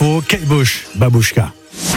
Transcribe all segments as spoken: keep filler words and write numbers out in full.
Au Kate Bush, Babouchka.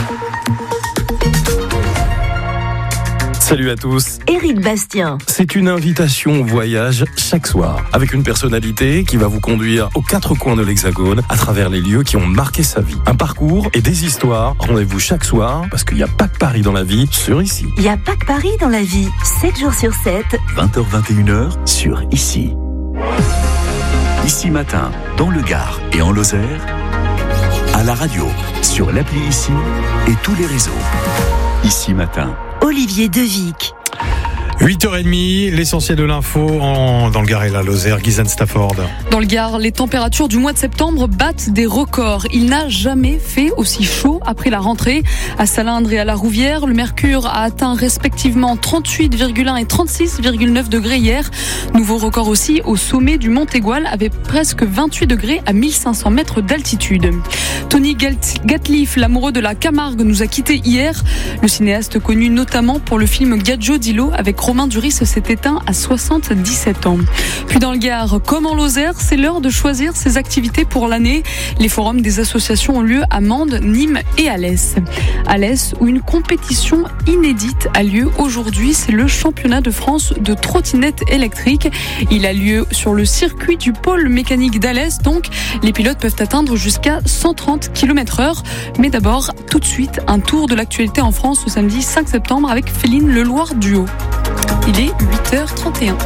Salut à tous. Éric Bastien. C'est une invitation au voyage chaque soir, avec une personnalité qui va vous conduire aux quatre coins de l'Hexagone, à travers les lieux qui ont marqué sa vie. Un parcours et des histoires. Rendez-vous chaque soir, parce qu'il n'y a pas que Paris dans la vie, sur Ici. Il n'y a pas que Paris dans la vie, sept jours sur sept. vingt heures vingt et une heures sur Ici. Ici Matin, dans le Gard et en Lozère, à la radio, sur l'appli Ici et tous les réseaux. Ici Matin. Olivier Devic. huit heures trente, l'essentiel de l'info en, dans le Gard et la Lozère. Guyzane Stafford. Dans le Gard, les températures du mois de septembre battent des records. Il n'a jamais fait aussi chaud après la rentrée. À Salindre et à la Rouvière, le mercure a atteint respectivement trente-huit virgule un et trente-six virgule neuf degrés hier. Nouveau record aussi au sommet du Mont Égual avec presque vingt-huit degrés à mille cinq cents mètres d'altitude. Tony Gatliff, l'amoureux de la Camargue, nous a quittés hier. Le cinéaste connu notamment pour le film Gadjo Dilo avec Romain Duris s'est éteint à soixante-dix-sept ans. Puis dans le Gard, comme en Lozère, c'est l'heure de choisir ses activités pour l'année. Les forums des associations ont lieu à Mende, Nîmes et Alès. Alès, où une compétition inédite a lieu aujourd'hui, c'est le championnat de France de trottinette électrique. Il a lieu sur le circuit du pôle mécanique d'Alès, donc les pilotes peuvent atteindre jusqu'à cent trente kilomètres heure. Mais d'abord, tout de suite, un tour de l'actualité en France ce samedi cinq septembre avec Féline Leloir Duo. Il est huit heures trente et un.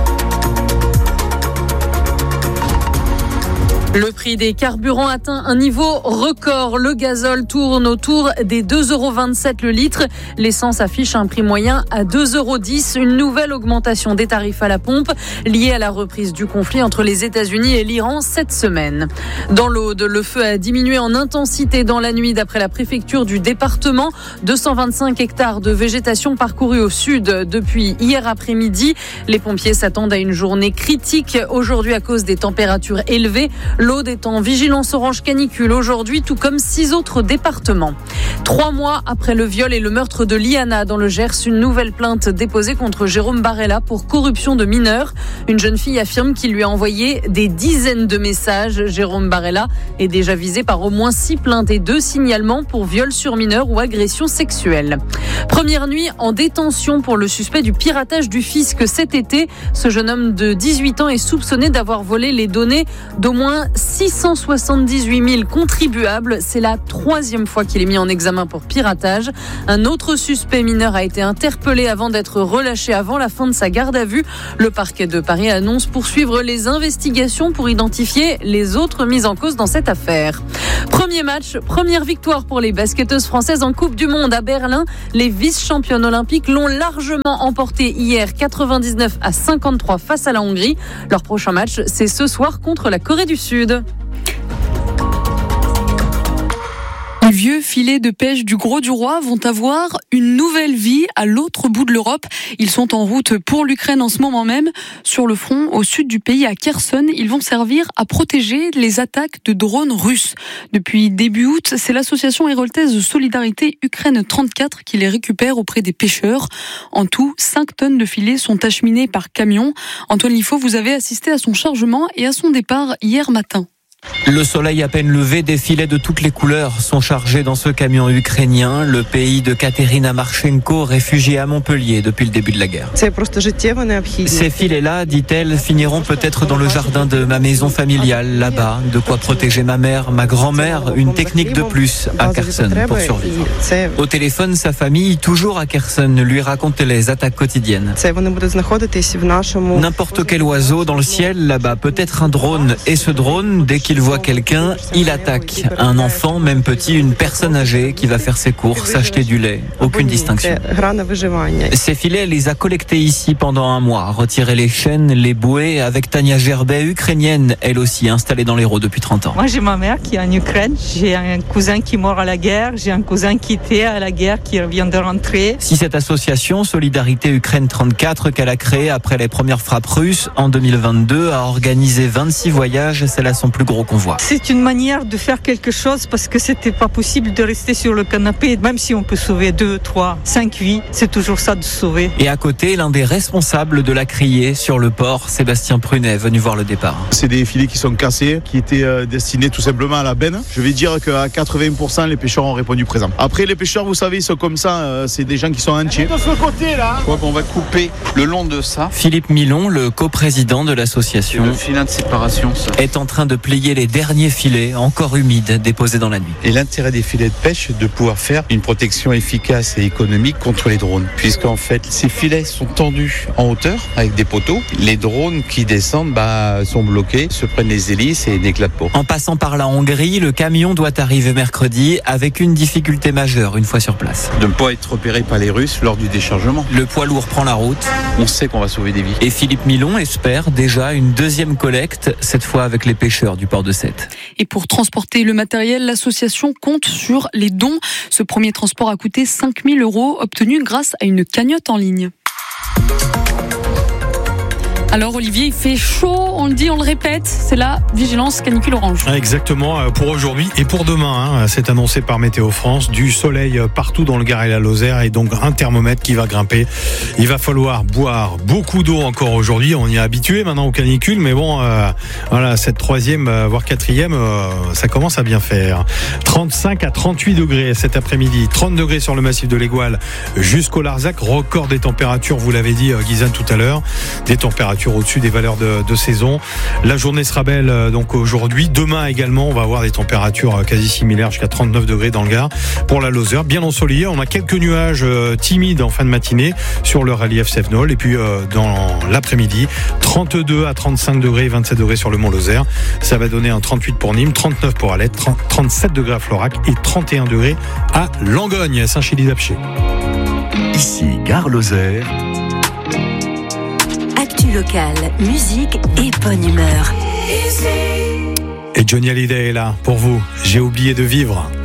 Le prix des carburants atteint un niveau record. Le gazole tourne autour des deux euros vingt-sept le litre. L'essence affiche un prix moyen à deux euros dix. Une nouvelle augmentation des tarifs à la pompe liée à la reprise du conflit entre les États-Unis et l'Iran cette semaine. Dans l'Aude, le feu a diminué en intensité dans la nuit d'après la préfecture du département. deux cent vingt-cinq hectares de végétation parcourus au sud depuis hier après-midi. Les pompiers s'attendent à une journée critique aujourd'hui à cause des températures élevées. L'Aude est en vigilance orange canicule aujourd'hui, tout comme six autres départements. Trois mois après le viol et le meurtre de Liana dans le Gers, une nouvelle plainte déposée contre Jérôme Barella pour corruption de mineurs. Une jeune fille affirme qu'il lui a envoyé des dizaines de messages. Jérôme Barella est déjà visé par au moins six plaintes et deux signalements pour viol sur mineurs ou agression sexuelle. Première nuit en détention pour le suspect du piratage du fisc cet été. Ce jeune homme de dix-huit ans est soupçonné d'avoir volé les données d'au moins six cent soixante-dix-huit mille contribuables. C'est la troisième fois qu'il est mis en examen pour piratage. Un autre suspect mineur a été interpellé avant d'être relâché avant la fin de sa garde à vue. Le parquet de Paris annonce poursuivre les investigations pour identifier les autres mises en cause dans cette affaire. Premier match, première victoire pour les basketteuses françaises en Coupe du Monde à Berlin. Les vice-championnes olympiques l'ont largement emporté hier quatre-vingt-dix-neuf à cinquante-trois face à la Hongrie. Leur prochain match, c'est ce soir contre la Corée du Sud. Les vieux filets de pêche du Gros du Roi vont avoir une nouvelle vie à l'autre bout de l'Europe. Ils sont en route pour l'Ukraine en ce moment même. Sur le front, au sud du pays, à Kherson, ils vont servir à protéger les attaques de drones russes. Depuis début août, c'est l'association héroltaise Solidarité Ukraine trente-quatre qui les récupère auprès des pêcheurs. En tout, cinq tonnes de filets sont acheminées par camion. Antoine Liffaut, vous avez assisté à son chargement et à son départ hier matin. Le soleil à peine levé, des filets de toutes les couleurs sont chargés dans ce camion ukrainien, le pays de Katerina Marchenko, réfugiée à Montpellier depuis le début de la guerre. Ces filets-là, dit-elle, finiront peut-être dans le jardin de ma maison familiale, là-bas, de quoi protéger ma mère, ma grand-mère, une technique de plus à Kherson pour survivre. Au téléphone, sa famille, toujours à Kherson, lui raconte les attaques quotidiennes. N'importe quel oiseau dans le ciel, là-bas, peut-être un drone, et ce drone, dès qu'il voit quelqu'un, il attaque. Un enfant, même petit, une personne âgée qui va faire ses courses, acheter du lait. Aucune distinction. Ces filets, elle les a collectés ici pendant un mois. Retirer les chaînes, les bouées, avec Tania Gerbet, ukrainienne, elle aussi, installée dans l'Hérault depuis trente ans. Moi, j'ai ma mère qui est en Ukraine. J'ai un cousin qui est mort à la guerre. J'ai un cousin qui était à la guerre, qui vient de rentrer. Si cette association, Solidarité Ukraine trente-quatre, qu'elle a créée après les premières frappes russes en deux mille vingt-deux, a organisé vingt-six voyages, c'est là son plus gros au convoi. C'est une manière de faire quelque chose parce que c'était pas possible de rester sur le canapé. Même si on peut sauver deux, trois, cinq vies, c'est toujours ça de sauver. Et à côté, l'un des responsables de la criée sur le port, Sébastien Prunet, venu voir le départ. C'est des filets qui sont cassés, qui étaient euh, destinés tout simplement à la benne. Je vais dire qu'à quatre-vingts pour cent, les pêcheurs ont répondu présent. Après, les pêcheurs, vous savez, ils sont comme ça, euh, c'est des gens qui sont entiers. De ce côté là, je crois qu'on va couper le long de ça. Philippe Milon, le coprésident de l'association, le filet de séparation, ça, est en train de plier les derniers filets encore humides déposés dans la nuit. Et l'intérêt des filets de pêche, c'est de pouvoir faire une protection efficace et économique contre les drones. Puisqu'en fait, ces filets sont tendus en hauteur avec des poteaux. Les drones qui descendent bah, sont bloqués, se prennent les hélices et n'éclatent pas. En passant par la Hongrie, le camion doit arriver mercredi avec une difficulté majeure une fois sur place. De ne pas être repéré par les Russes lors du déchargement. Le poids lourd prend la route. On sait qu'on va sauver des vies. Et Philippe Milon espère déjà une deuxième collecte, cette fois avec les pêcheurs du port de Sète. Et pour transporter le matériel, l'association compte sur les dons. Ce premier transport a coûté cinq mille euros, obtenu grâce à une cagnotte en ligne. Alors Olivier, il fait chaud, on le dit, on le répète, c'est la vigilance canicule orange. Exactement, pour aujourd'hui et pour demain, hein, c'est annoncé par Météo France, du soleil partout dans le Gard et la Lozère et donc un thermomètre qui va grimper. Il va falloir boire beaucoup d'eau encore aujourd'hui, on y est habitué maintenant aux canicules, mais bon, euh, voilà, cette troisième, euh, voire quatrième, euh, ça commence à bien faire. trente-cinq à trente-huit degrés cet après-midi, trente degrés sur le massif de l'Égoile jusqu'au Larzac, record des températures, vous l'avez dit Guyzane tout à l'heure, des températures au-dessus des valeurs de, de saison. La journée sera belle donc aujourd'hui. Demain également, on va avoir des températures quasi similaires jusqu'à trente-neuf degrés dans le Gard. Pour la Lozère, bien ensoleillé. On a quelques nuages euh, timides en fin de matinée sur le relief Cévenol. Et puis euh, dans l'après-midi, trente-deux à trente-cinq degrés, vingt-sept degrés sur le Mont Lozère. Ça va donner un trente-huit pour Nîmes, trente-neuf pour Alette, trente, trente-sept degrés à Florac et trente et un degrés à Langogne, Saint-Chili-d'Apcher. Ici, Gare Lozère. Actu locale, musique et bonne humeur. Et Johnny Hallyday est là pour vous. J'ai oublié de vivre.